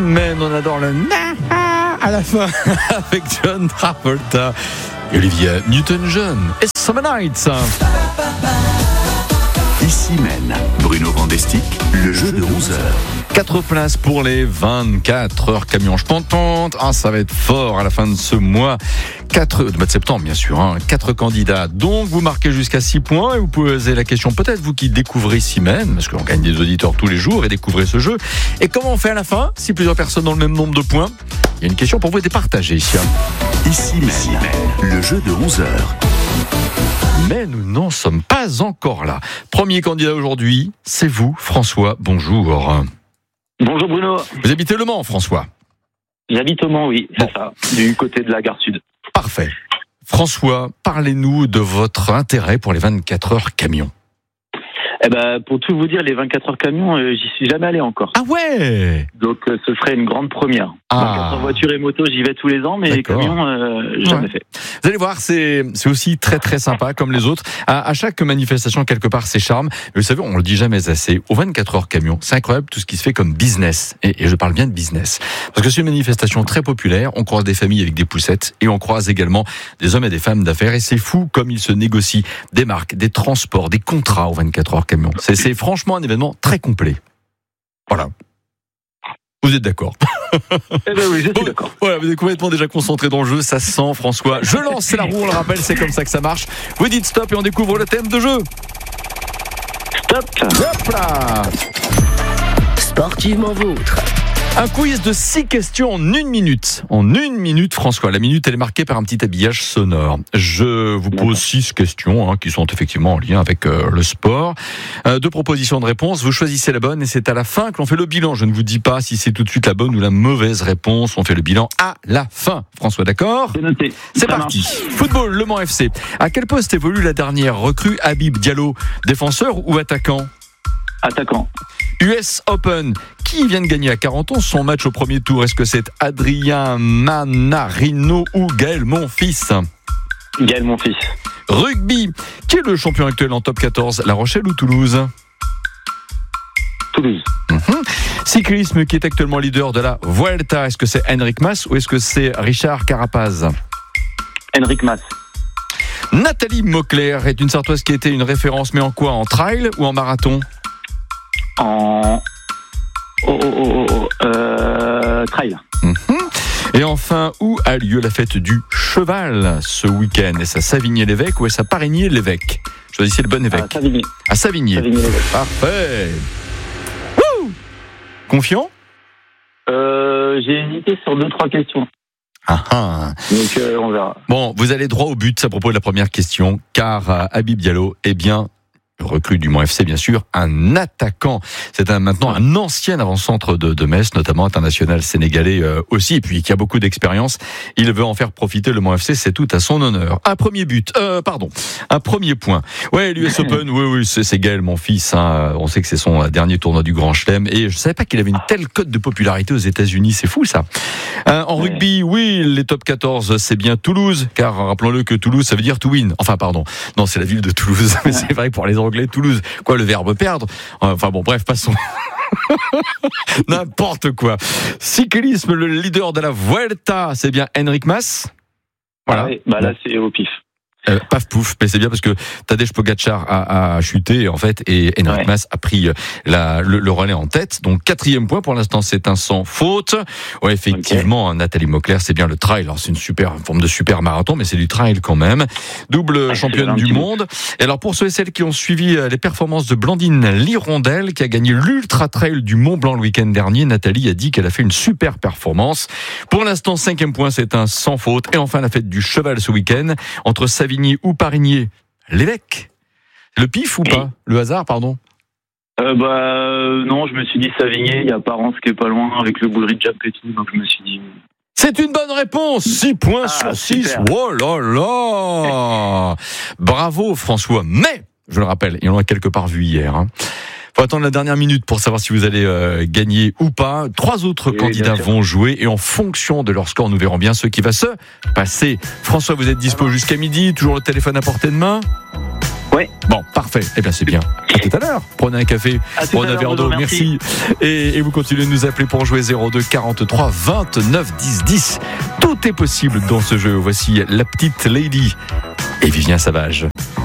Men, on adore le na à la fin avec John Travolta et Olivia Newton-John et Summer Nights. Ici Men, Bruno Vandestick, le jeu de 11h. 4 places pour les 24 heures camion. Je pente. Ça va être fort à la fin de ce mois. De mois de septembre, bien sûr. 4 candidats. Donc, vous marquez jusqu'à 6 points et vous poser la question, peut-être vous qui découvrez Simen, parce qu'on gagne des auditeurs tous les jours et découvrez ce jeu. Et comment on fait à la fin, si plusieurs personnes ont le même nombre de points? Il y a une question pour vous et partager ici. Ici Men, le jeu de 11h. Mais nous n'en sommes pas encore là. Premier candidat aujourd'hui, c'est vous, François. Bonjour. Bonjour Bruno. Vous habitez Le Mans, François? J'habite au Mans, oui, c'est ça, du côté de la gare sud. Parfait. François, parlez-nous de votre intérêt pour les 24 heures camions. Eh ben, pour tout vous dire, les 24 heures camions, j'y suis jamais allé encore. Ah ouais. Donc, ce serait une grande première. 24 heures voiture et moto, j'y vais tous les ans, mais les camions, jamais fait. Vous allez voir, c'est aussi très très sympa comme les autres. À chaque manifestation, quelque part, c'est charme. Mais vous savez, on le dit jamais assez. Aux 24 heures camions, c'est incroyable tout ce qui se fait comme business. Et je parle bien de business. Parce que c'est une manifestation très populaire. On croise des familles avec des poussettes et on croise également des hommes et des femmes d'affaires. Et c'est fou comme ils se négocient des marques, des transports, des contrats aux 24 heures camions. C'est franchement un événement très complet. Voilà. Vous êtes d'accord? Eh ben oui, je suis d'accord. Voilà, vous êtes complètement déjà concentré dans le jeu, ça se sent, François. Je lance la roue, on le rappelle, c'est comme ça que ça marche. Vous dites stop et on découvre le thème de jeu. Stop. Hop là. Sportivement vôtre. Un quiz de 6 questions en 1 minute. En 1 minute, François. La minute, elle est marquée par un petit habillage sonore. Je vous pose 6 questions qui sont effectivement en lien avec le sport. 2 propositions de réponse. Vous choisissez la bonne et c'est à la fin que l'on fait le bilan. Je ne vous dis pas si c'est tout de suite la bonne ou la mauvaise réponse. On fait le bilan à la fin. François, d'accord? C'est noté. C'est parti. Football, Le Mans FC. À quel poste évolue la dernière recrue Habib Diallo? Défenseur ou attaquant? Attaquant. US Open. Qui vient de gagner à 40 ans son match au premier tour? Est-ce que c'est Adrien Manarino ou Gaël Monfils? Gaël Monfils. Rugby. Qui est le champion actuel en top 14? La Rochelle ou Toulouse? Toulouse. Cyclisme. Qui est actuellement leader de la Vuelta? Est-ce que c'est Enric Mas ou est-ce que c'est Richard Carapaz? Enric Mas. Nathalie Mauclair est une Sartoise qui était une référence, mais en quoi? En trail ou en marathon? En trail. Et enfin, où a lieu la fête du cheval ce week-end? Est-ce à Savigny-l'Évêque ou est-ce à Parigny-l'Évêque? Choisissez le bon évêque. À Savigny. À Savigny. Savigny-l'Évêque. Parfait. Wouh! Confiant? J'ai hésité sur 2-3 questions. Donc on verra. Bon, vous allez droit au but à propos de la première question, car Habib Diallo est bien recrue du Mans FC, bien sûr, un attaquant. C'est maintenant un ancien avant-centre de Metz, notamment international sénégalais aussi, et puis qui a beaucoup d'expérience. Il veut en faire profiter le Mans FC, c'est tout à son honneur. Un premier point. Ouais, l'US Open, oui, c'est Gaël Monfils. On sait que c'est son dernier tournoi du Grand Chelem, et je savais pas qu'il avait une telle cote de popularité aux États-Unis. C'est fou ça. En rugby, oui, les top 14, c'est bien Toulouse, car rappelons-le que Toulouse, ça veut dire to win. Enfin, pardon. Non, c'est la ville de Toulouse, mais c'est vrai que pour les Anglais, Toulouse. Quoi, le verbe perdre? Enfin bon, bref, passons. N'importe quoi. Cyclisme, le leader de la Vuelta, c'est bien Enric Mas. Voilà. Ah oui, là, c'est au pif. Paf pouf, mais c'est bien parce que Tadej Pogacar a chuté en fait et Enric Mas a pris le relais en tête. Donc 4e point pour l'instant, c'est un sans faute. Ouais, effectivement, Nathalie Mauclair, c'est bien le trail. Alors c'est une forme de super marathon, mais c'est du trail quand même. Double championne du monde. Et alors pour ceux et celles qui ont suivi les performances de Blandine Lirondelle, qui a gagné l'Ultra Trail du Mont Blanc le week-end dernier, Nathalie a dit qu'elle a fait une super performance. Pour l'instant, 5e point, c'est un sans faute. Et enfin la fête du cheval ce week-end entre Savigny ou Parigny-l'Évêque. Le pif ou pas? Le hasard, pardon? Non, je me suis dit Savigny, il y a Parence qui est pas loin avec le Bullrich Jump et tout, donc je me suis dit... C'est une bonne réponse, 6 points sur 6. Super. Oh là là. Bravo François, mais, je le rappelle, et on l'a quelque part vu hier, faut attendre la dernière minute pour savoir si vous allez gagner ou pas. 3 autres candidats vont jouer et en fonction de leur score, nous verrons bien ce qui va se passer. François, vous êtes dispo jusqu'à midi, toujours le téléphone à portée de main? Ouais. Bon, parfait. Eh bien, c'est bien. À tout à l'heure. Prenez un café, prenez un verre d'eau. Merci. Et vous continuez de nous appeler pour jouer 02 43 29 10 10. Tout est possible dans ce jeu. Voici la petite Lady et Vivien Savage.